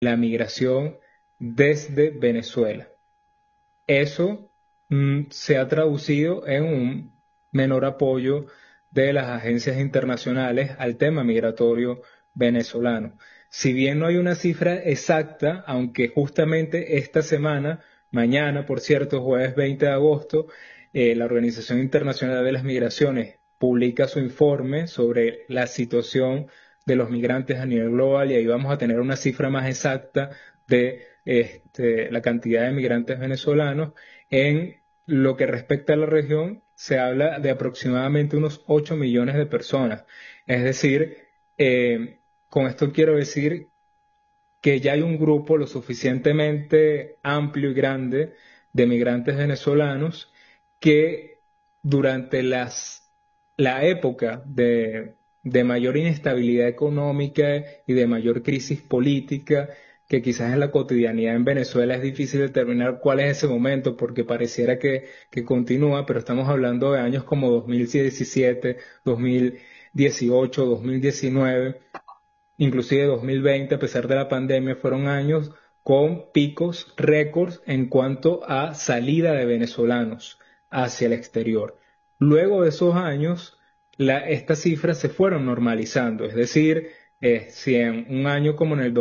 la migración desde Venezuela. Eso se ha traducido en un menor apoyo de las agencias internacionales al tema migratorio venezolano. Si bien no hay una cifra exacta, aunque justamente esta semana, mañana, por cierto, jueves 20 de agosto, la Organización Internacional de las Migraciones publica su informe sobre la situación de los migrantes a nivel global y ahí vamos a tener una cifra más exacta de la cantidad de migrantes venezolanos. En lo que respecta a la región, se habla de aproximadamente unos 8 millones de personas. Es decir, con esto quiero decir que ya hay un grupo lo suficientemente amplio y grande de migrantes venezolanos que durante la época de mayor inestabilidad económica y de mayor crisis política, que quizás en la cotidianidad en Venezuela es difícil determinar cuál es ese momento porque pareciera que continúa, pero estamos hablando de años como 2017, 2018, 2019, inclusive 2020, a pesar de la pandemia, fueron años con picos récords en cuanto a salida de venezolanos hacia el exterior. Luego de esos años, estas cifras se fueron normalizando, es decir, si en un año como en el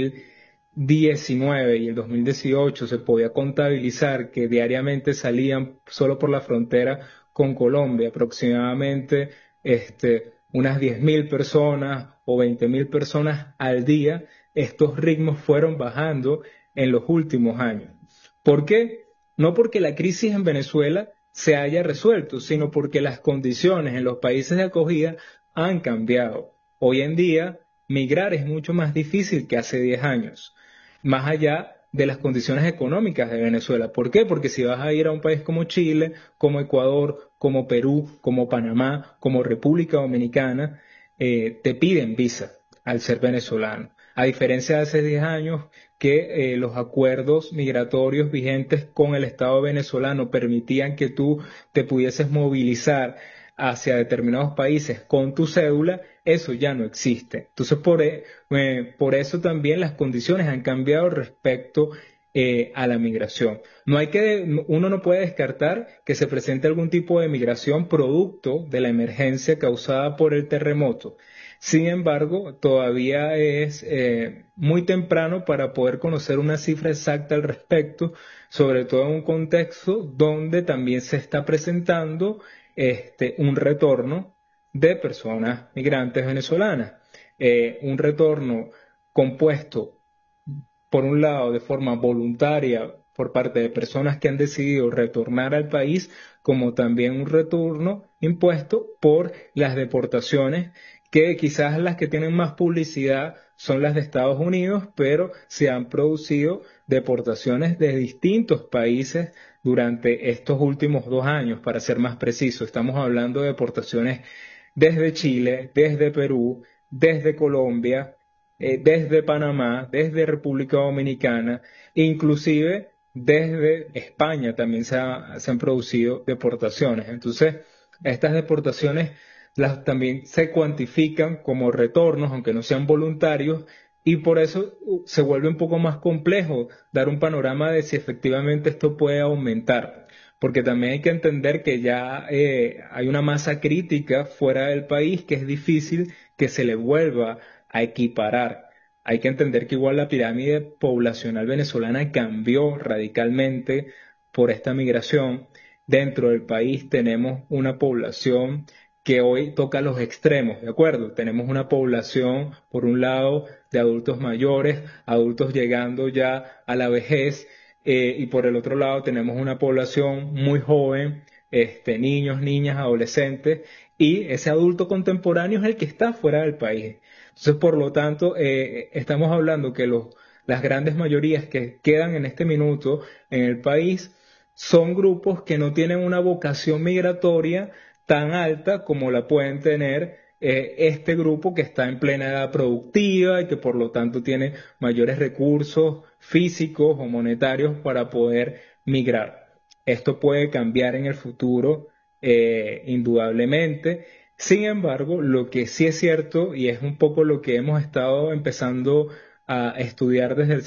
2019 y el 2018 se podía contabilizar que diariamente salían solo por la frontera con Colombia aproximadamente unas 10.000 personas o 20.000 personas al día, estos ritmos fueron bajando en los últimos años. ¿Por qué? No porque la crisis en Venezuela se haya resuelto, sino porque las condiciones en los países de acogida han cambiado. Hoy en día, migrar es mucho más difícil que hace 10 años, más allá de las condiciones económicas de Venezuela. ¿Por qué? Porque si vas a ir a un país como Chile, como Ecuador, como Perú, como Panamá, como República Dominicana, te piden visa al ser venezolano. A diferencia de hace 10 años que los acuerdos migratorios vigentes con el Estado venezolano permitían que tú te pudieses movilizar hacia determinados países con tu cédula, eso ya no existe. Entonces, por eso también las condiciones han cambiado respecto a la migración. Uno no puede descartar que se presente algún tipo de migración producto de la emergencia causada por el terremoto. Sin embargo, todavía es muy temprano para poder conocer una cifra exacta al respecto, sobre todo en un contexto donde también se está presentando un retorno de personas migrantes venezolanas. Un retorno compuesto, por un lado, de forma voluntaria por parte de personas que han decidido retornar al país, como también un retorno impuesto por las deportaciones, que quizás las que tienen más publicidad son las de Estados Unidos, pero se han producido deportaciones de distintos países durante estos últimos 2 años, para ser más preciso. Estamos hablando de deportaciones desde Chile, desde Perú, desde Colombia, desde Panamá, desde República Dominicana, inclusive desde España también se han producido deportaciones. Entonces, estas deportaciones también se cuantifican como retornos, aunque no sean voluntarios, y por eso se vuelve un poco más complejo dar un panorama de si efectivamente esto puede aumentar, porque también hay que entender que ya hay una masa crítica fuera del país que es difícil que se le vuelva a equiparar. Hay que entender que igual la pirámide poblacional venezolana cambió radicalmente por esta migración. Dentro del país tenemos una población que hoy toca los extremos, ¿de acuerdo? Tenemos una población, por un lado, de adultos mayores, adultos llegando ya a la vejez, y por el otro lado tenemos una población muy joven, niños, niñas, adolescentes, y ese adulto contemporáneo es el que está fuera del país. Entonces, por lo tanto, estamos hablando que las grandes mayorías que quedan en este minuto en el país son grupos que no tienen una vocación migratoria tan alta como la pueden tener este grupo que está en plena edad productiva y que por lo tanto tiene mayores recursos físicos o monetarios para poder migrar. Esto puede cambiar en el futuro, indudablemente. Sin embargo, lo que sí es cierto, y es un poco lo que hemos estado empezando a estudiar desde el